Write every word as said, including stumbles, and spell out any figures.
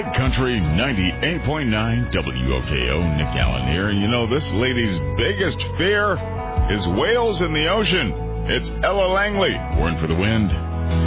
Big Country ninety-eight point nine W O K O. Nick Allen here. And you know, this lady's biggest fear is whales in the ocean. It's Ella Langley. Warren for the Wind.